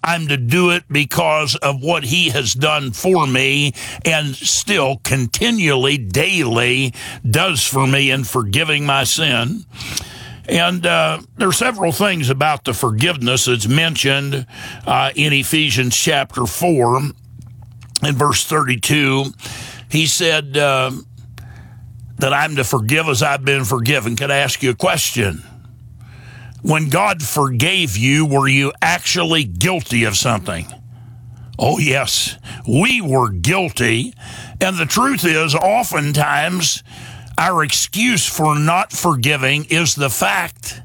I'm to do it because of what he has done for me and still continually, daily does for me in forgiving my sin. And there are several things about the forgiveness that's mentioned in Ephesians chapter 4. In verse 32, he said that I'm to forgive as I've been forgiven. Could I ask you a question? When God forgave you, were you actually guilty of something? Oh, yes, we were guilty. And the truth is, oftentimes, our excuse for not forgiving is the fact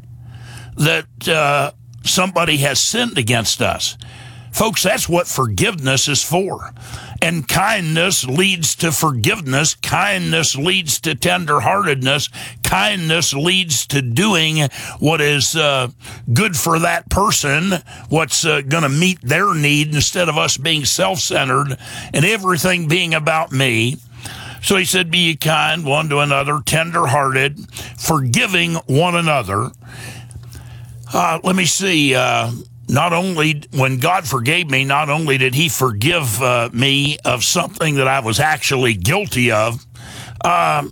that somebody has sinned against us. Folks, that's what forgiveness is for. And kindness leads to forgiveness. Kindness leads to tenderheartedness. Kindness leads to doing what is good for that person, what's going to meet their need instead of us being self-centered and everything being about me. So he said, be ye kind one to another, tenderhearted, forgiving one another. Let me see. Not only, when God forgave me, not only did he forgive me of something that I was actually guilty of, I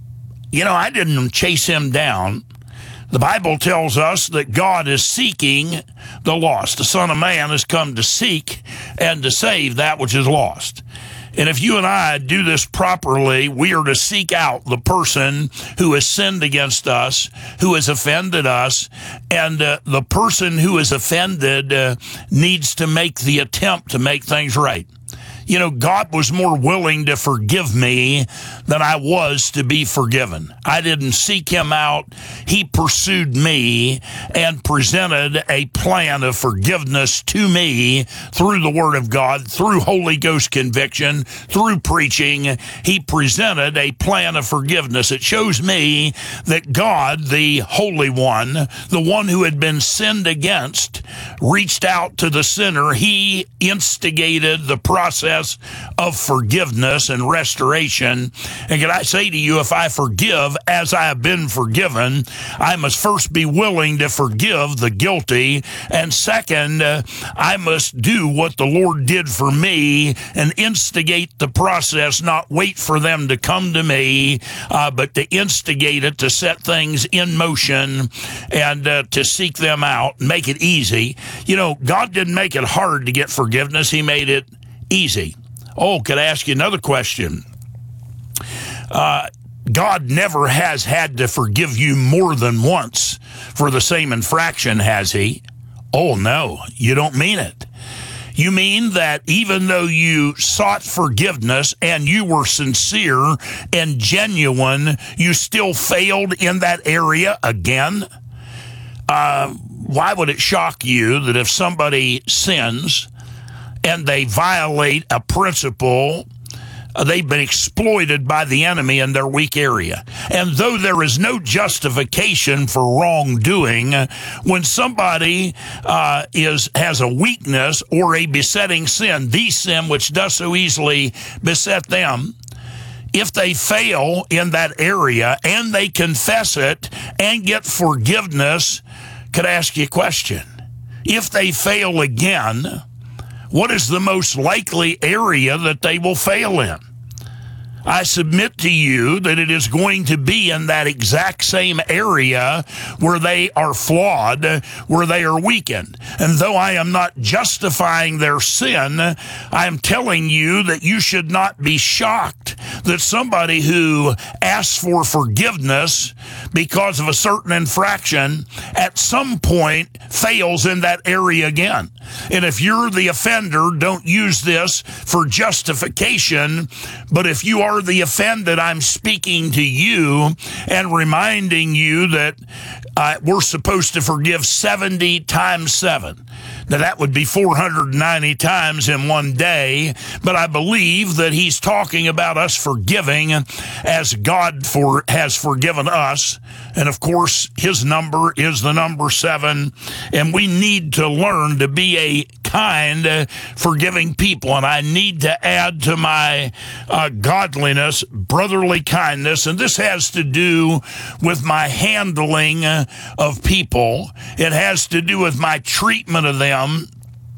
didn't chase him down. The Bible tells us that God is seeking the lost. The Son of Man has come to seek and to save that which is lost. And if you and I do this properly, we are to seek out the person who has sinned against us, who has offended us, and the person who is offended needs to make the attempt to make things right. You know, God was more willing to forgive me than I was to be forgiven. I didn't seek him out. He pursued me and presented a plan of forgiveness to me through the Word of God, through Holy Ghost conviction, through preaching. He presented a plan of forgiveness. It shows me that God, the Holy One, the one who had been sinned against, reached out to the sinner. He instigated the process of forgiveness and restoration. And can I say to you, if I forgive as I have been forgiven, I must first be willing to forgive the guilty. And second, I must do what the Lord did for me and instigate the process, not wait for them to come to me, but to instigate it, to set things in motion and to seek them out, make it easy. You know, God didn't make it hard to get forgiveness. He made it easy. Oh, could I ask you another question? God never has had to forgive you more than once for the same infraction, has he? Oh, no, you don't mean it. You mean that even though you sought forgiveness and you were sincere and genuine, you still failed in that area again? Why would it shock you that if somebody sins and they violate a principle, they've been exploited by the enemy in their weak area? And though there is no justification for wrongdoing, when somebody has a weakness or a besetting sin, the sin which does so easily beset them, if they fail in that area and they confess it and get forgiveness, could I ask you a question? If they fail again, what is the most likely area that they will fail in? I submit to you that it is going to be in that exact same area where they are flawed, where they are weakened. And though I am not justifying their sin, I am telling you that you should not be shocked that somebody who asks for forgiveness because of a certain infraction at some point fails in that area again. And if you're the offender, don't use this for justification, but if you are the offended, I'm speaking to you and reminding you that we're supposed to forgive 70 times 7. Now, that would be 490 times in one day, but I believe that he's talking about us forgiving as God has forgiven us. And, of course, his number is the number 7, and we need to learn to be a kind, forgiving people. And I need to add to my godliness, brotherly kindness, and this has to do with my handling of people. It has to do with my treatment of them.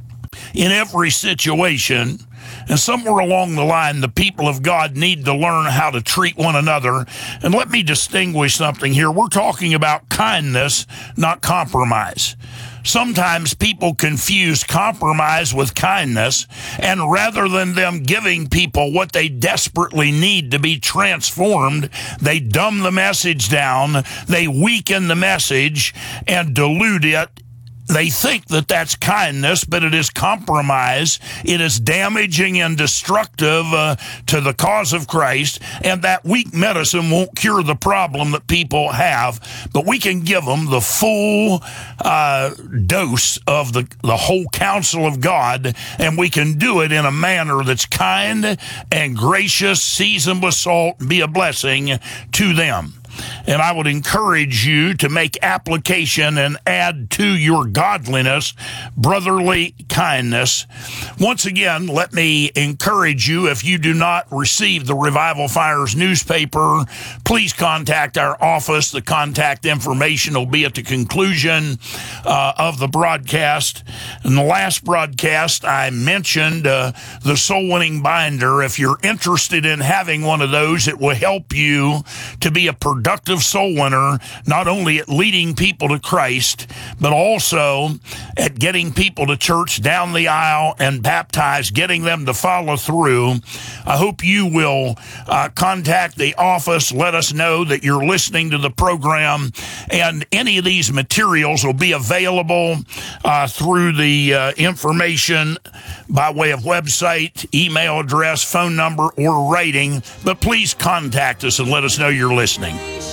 in every situation. And somewhere along the line, the people of God need to learn how to treat one another. And let me distinguish something here. We're talking about kindness, not compromise. Sometimes people confuse compromise with kindness, and rather than them giving people what they desperately need to be transformed, they dumb the message down, they weaken the message, and dilute it. They think that that's kindness, but it is compromise. It is damaging and destructive to the cause of Christ, and that weak medicine won't cure the problem that people have, but we can give them the full dose of the whole counsel of God, and we can do it in a manner that's kind and gracious, seasoned with salt, and be a blessing to them. And I would encourage you to make application and add to your godliness brotherly kindness. Once again, let me encourage you, if you do not receive the Revival Fires newspaper, please contact our office. The contact information will be at the conclusion of the broadcast. In the last broadcast, I mentioned the Soul Winning Binder. If you're interested in having one of those, it will help you to be a productive soul winner, not only at leading people to Christ, but also at getting people to church, down the aisle, and baptized, getting them to follow through. I hope you will contact the office, let us know that you're listening to the program, and any of these materials will be available through the information by way of website, email address, phone number, or writing. But please contact us and let us know you're listening.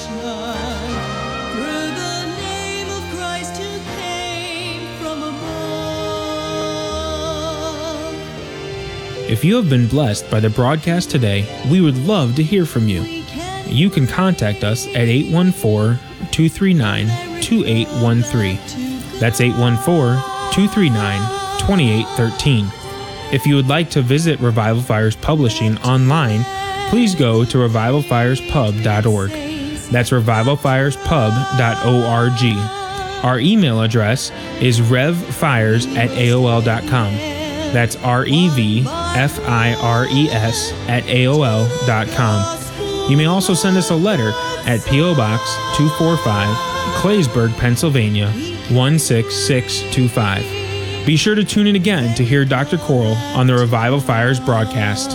If you have been blessed by the broadcast today, we would love to hear from you. You can contact us at 814-239-2813. That's 814-239-2813. If you would like to visit Revival Fires Publishing online, please go to revivalfirespub.org. That's revivalfirespub.org. Our email address is revfires@aol.com. That's REVFIRES@AOL.com. You may also send us a letter at P.O. Box 245, Claysburg, Pennsylvania 16625. Be sure to tune in again to hear Dr. Coral on the Revival Fires broadcast.